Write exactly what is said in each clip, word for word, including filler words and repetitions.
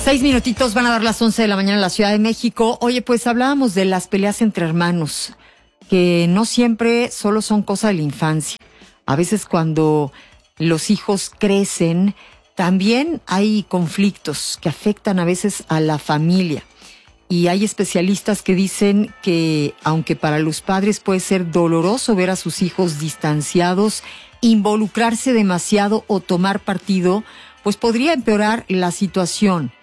Seis minutitos, van a dar las once de la mañana en la Ciudad de México. Oye, pues hablábamos de las peleas entre hermanos, que no siempre solo son cosa de la infancia. A veces cuando los hijos crecen, también hay conflictos que afectan a veces a la familia. Y hay especialistas que dicen que, aunque para los padres puede ser doloroso ver a sus hijos distanciados, involucrarse demasiado o tomar partido, pues podría empeorar la situación.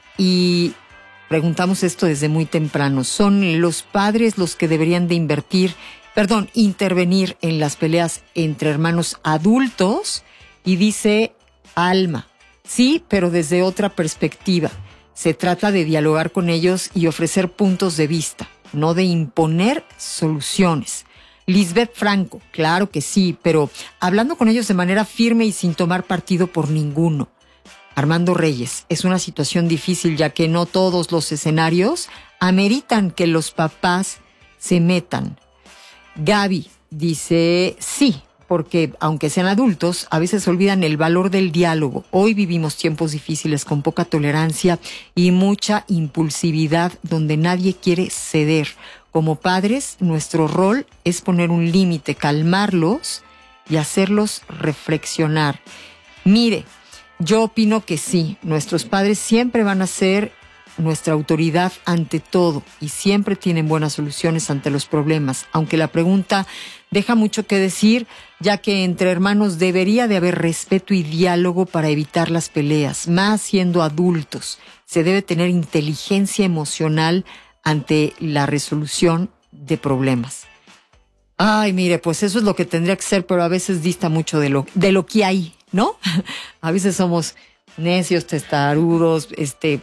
Y preguntamos esto desde muy temprano. ¿Son los padres los que deberían de invertir, perdón, intervenir en las peleas entre hermanos adultos? Y dice Alma, sí, pero desde otra perspectiva. Se trata de dialogar con ellos y ofrecer puntos de vista, no de imponer soluciones. Lisbeth Franco, claro que sí, pero hablando con ellos de manera firme y sin tomar partido por ninguno. Armando Reyes, es una situación difícil ya que no todos los escenarios ameritan que los papás se metan. Gaby dice sí, porque aunque sean adultos, a veces olvidan el valor del diálogo. Hoy vivimos tiempos difíciles con poca tolerancia y mucha impulsividad donde nadie quiere ceder. Como padres, nuestro rol es poner un límite, calmarlos y hacerlos reflexionar. Mire, yo opino que sí, nuestros padres siempre van a ser nuestra autoridad ante todo y siempre tienen buenas soluciones ante los problemas, aunque la pregunta deja mucho que decir, ya que entre hermanos debería de haber respeto y diálogo para evitar las peleas, más siendo adultos. Se debe tener inteligencia emocional ante la resolución de problemas. Ay, mire, pues eso es lo que tendría que ser, pero a veces dista mucho de lo, de lo que hay, ¿no? A veces somos necios, testarudos, este,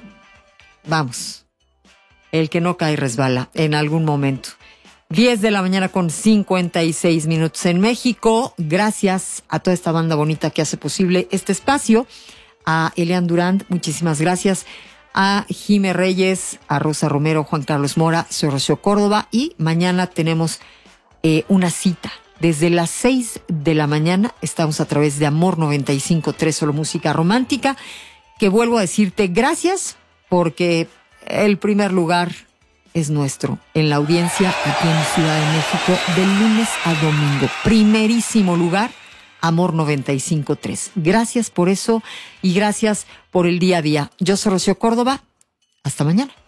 vamos, el que no cae resbala en algún momento. diez de la mañana con cincuenta y seis minutos en México. Gracias a toda esta banda bonita que hace posible este espacio. A Elian Durand, muchísimas gracias. A Jime Reyes, a Rosa Romero, Juan Carlos Mora, soy Rocío Córdoba y mañana tenemos eh, una cita. Desde las seis de la mañana estamos a través de Amor noventa y cinco punto tres, solo música romántica, que vuelvo a decirte gracias porque el primer lugar es nuestro en la audiencia aquí en Ciudad de México de lunes a domingo. Primerísimo lugar, Amor noventa y cinco punto tres. Gracias por eso y gracias por el día a día. Yo soy Rocío Córdoba. Hasta mañana.